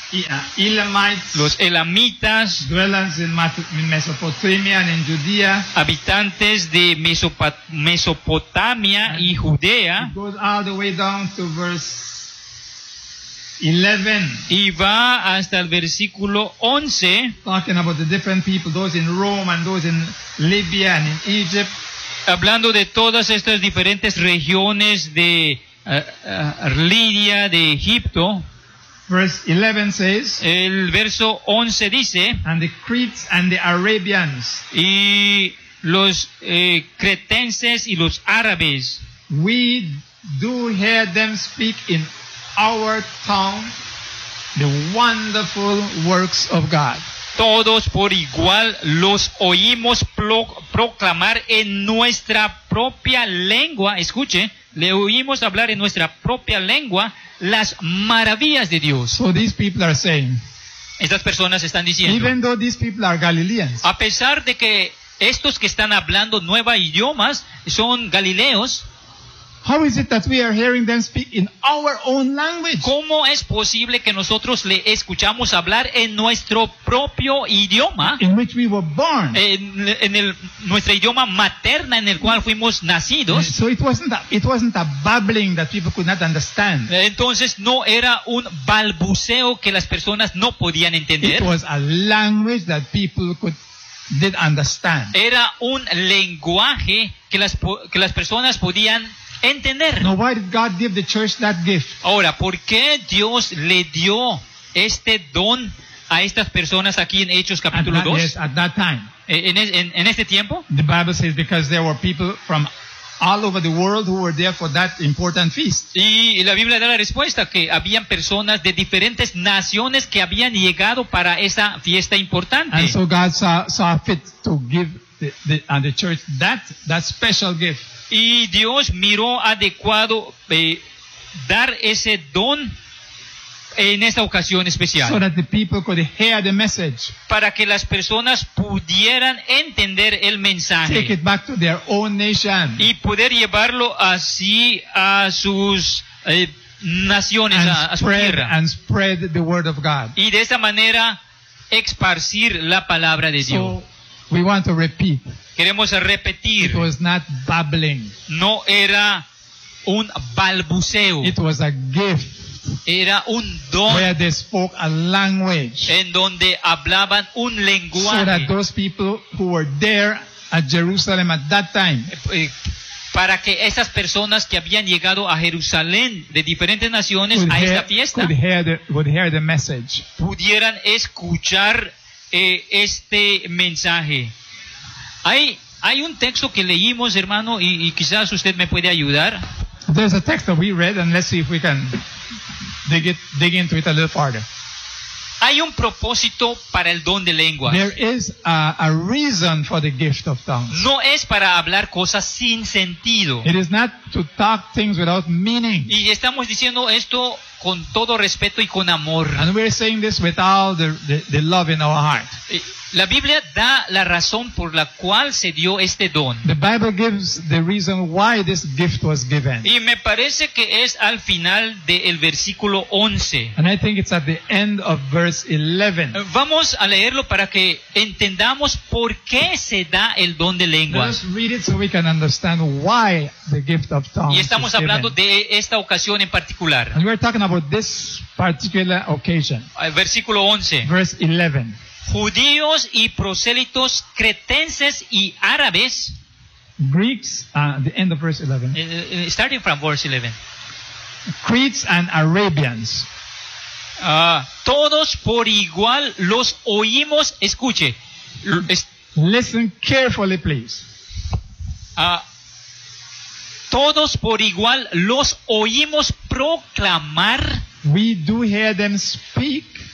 Elamites, los elamitas, dwellers in Mesopotamia and in Judea. habitantes de Mesopotamia y Judea, It goes all the way down to verse 11, y va hasta el versículo 11, talking about the different people, those in Rome and those in Libya and in Egypt. hablando de todas estas diferentes regiones de Lidia, de Egipto. Verse 11 says, El verso 11 dice, and the Cretes and the Arabians, y los cretenses y los árabes, we do hear them speak in our tongue the wonderful works of God. todos por igual los oímos proclamar en nuestra propia lengua. Escuche, le oímos hablar en nuestra propia lengua las maravillas de Dios. So these people are saying, Estas personas están diciendo, even though these people are Galileans, a pesar de que estos que están hablando nuevos idiomas son galileos, how is it that we are hearing them speak in our own language? ¿cómo es posible que nosotros le escuchamos hablar en nuestro propio idioma, In which we were born. nuestra idioma materna en el cual fuimos nacidos? So it wasn't a babbling that people could not understand. Entonces no era un balbuceo que las personas no podían It entender. was a language that people did understand. Era un lenguaje que las personas podían entender. Now, why did God give the church that gift? Ahora, ¿por qué Dios le dio este don a estas personas aquí en Hechos capítulo 2? Yes, at that time. En este tiempo, The Bible says because there were people from all over the world who were there for that important feast. y la Biblia da la respuesta que habían personas de diferentes naciones que habían llegado para esa fiesta importante. And so God saw fit to give the church that special gift. Y Dios miró adecuado dar ese don en esta ocasión especial, So that the people could hear the message, para que las personas pudieran entender el take mensaje it back to their own nation, y poder llevarlo así a sus naciones, a su tierra, and spread the word of God. y de esta manera esparcir la palabra de Dios. So we want to repeat. Queremos repetir, It was not babbling. no era un balbuceo, It was a gift era un don where they spoke a language, en donde hablaban un so that lenguaje, those people who were there at Jerusalem at that time para que esas personas que habían llegado a Jerusalén de diferentes naciones could a esta hear, fiesta would hear the message. pudieran escuchar este mensaje. Hay un texto que leímos, hermano, y quizás usted me puede ayudar. There's a text that we read, and let's see if we can dig into it a little farther. Hay un propósito para el don de lenguas. There is a reason for the gift of tongues. No es para hablar cosas sin sentido. It is not to talk things without meaning. Y estamos diciendo esto con todo respeto y con amor. And we're saying this with all the love in our heart. La Biblia da la razón por la cual se dio este don. The Bible gives the reason why this gift was given. Y me parece que es al final del versículo 11. And I think it's at the end of verse 11. Vamos a leerlo para que entendamos por qué se da el don de lenguas. Let's read it so we can understand why the gift of tongues Y estamos is hablando given. de esta ocasión en particular. And we're talking about this particular occasion. Versículo 11. Verse 11. Judíos y prosélitos cretenses y árabes, Greeks, the end of verse 11. starting from verse 11. Cretes and Arabians. Todos por igual los oímos, escuche, Listen carefully, please. todos por igual los oímos proclamar We do hear them speak